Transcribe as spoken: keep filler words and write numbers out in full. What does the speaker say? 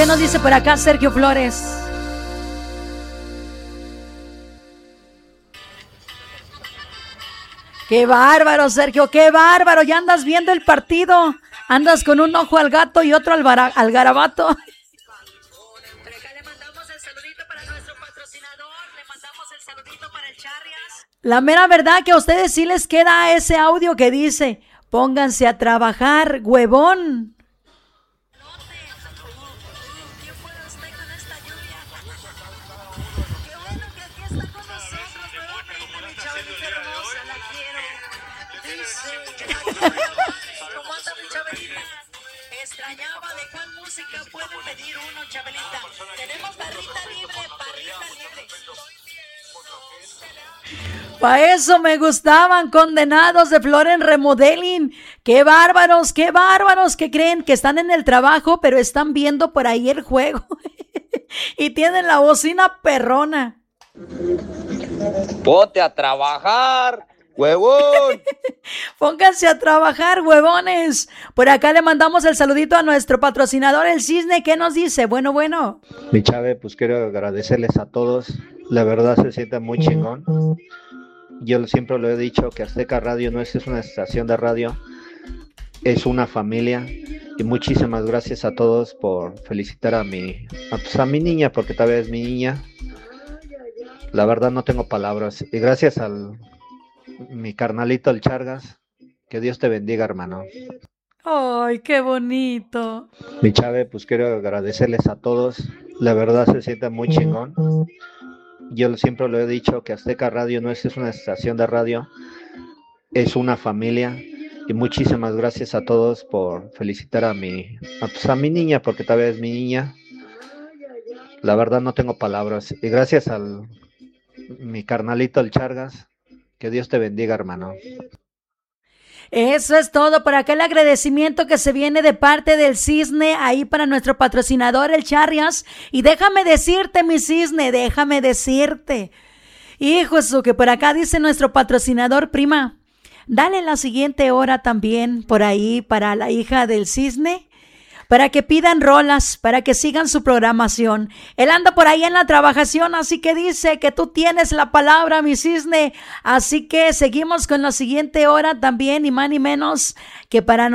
¿Qué nos dice por acá Sergio Flores? ¡Qué bárbaro, Sergio! ¡Qué bárbaro! Ya andas viendo el partido. Andas con un ojo al gato y otro al, bara- al garabato. Le mandamos el saludito para nuestro patrocinador, le mandamos el saludito para el Charrias. La mera verdad que a ustedes sí les queda ese audio que dice: pónganse a trabajar, huevón. ¿Quién puede usted con esta lluvia? Qué bueno que aquí está con nosotros nuevamente, mi Chabelita hermosa, la quiero. Dice que la quiero. ¿Cómo anda mi Chabelita? Extrañaba de cuál música pueden pedir uno, Chabelita. Tenemos barrita libre, barrita libre. Pa' eso me gustaban Condenados de Floren Remodeling. ¡Qué bárbaros, qué bárbaros! Que creen que están en el trabajo, pero están viendo por ahí el juego. Y tienen la bocina perrona. Ponte a trabajar, huevón. Pónganse a trabajar, huevones. Por acá le mandamos el saludito a nuestro patrocinador, el Cisne. ¿Qué nos dice? Bueno, bueno. Mi Chave, pues quiero agradecerles a todos. La verdad se siente muy chingón. Yo siempre lo he dicho que Azteca Radio no es una estación de radio, es una familia. Y muchísimas gracias a todos por felicitar a mi, a, pues a mi niña, porque tal vez es mi niña. La verdad no tengo palabras. Y gracias al mi carnalito el Chargas. Que Dios te bendiga, hermano. ¡Ay, qué bonito! Mi Chave, pues quiero agradecerles a todos. La verdad se siente muy chingón. Yo siempre lo he dicho que Azteca Radio no es una estación de radio, es una familia. Y muchísimas gracias a todos por felicitar a mi, a, pues a mi niña, porque tal vez es mi niña. La verdad no tengo palabras. Y gracias al mi carnalito el Chargas. Que Dios te bendiga, hermano. Eso es todo. Por acá el agradecimiento que se viene de parte del Cisne ahí para nuestro patrocinador, el Charrias. Y déjame decirte, mi Cisne, déjame decirte. Hijo, eso que por acá dice nuestro patrocinador, prima. Dale la siguiente hora también por ahí para la hija del Cisne, para que pidan rolas, para que sigan su programación. Él anda por ahí en la trabajación, así que dice que tú tienes la palabra, mi Cisne. Así que seguimos con la siguiente hora también, y más ni menos que para